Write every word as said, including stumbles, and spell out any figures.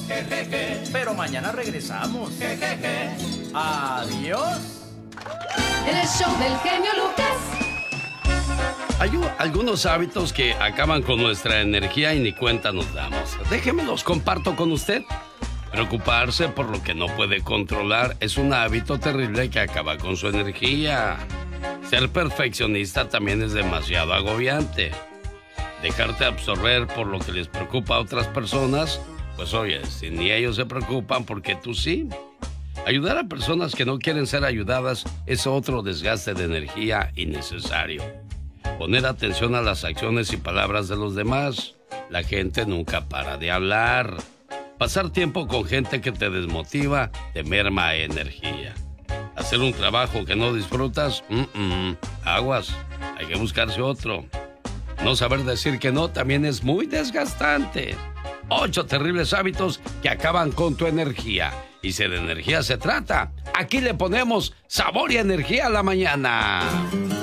Pero mañana regresamos. Adiós. En el show del genio Lucas. Hay u- algunos hábitos que acaban con nuestra energía y ni cuenta nos damos. Déjeme los comparto con usted. Preocuparse por lo que no puede controlar es un hábito terrible que acaba con su energía. Ser perfeccionista también es demasiado agobiante. Dejarte absorber por lo que les preocupa a otras personas, pues oye, si ni ellos se preocupan, ¿por qué tú sí? Ayudar a personas que no quieren ser ayudadas es otro desgaste de energía innecesario. Poner atención a las acciones y palabras de los demás. La gente nunca para de hablar. Pasar tiempo con gente que te desmotiva te merma energía. Hacer un trabajo que no disfrutas, mm-mm, aguas, hay que buscarse otro. No saber decir que no también es muy desgastante. Ocho terribles hábitos que acaban con tu energía. Y si de energía se trata, aquí le ponemos sabor y energía a la mañana.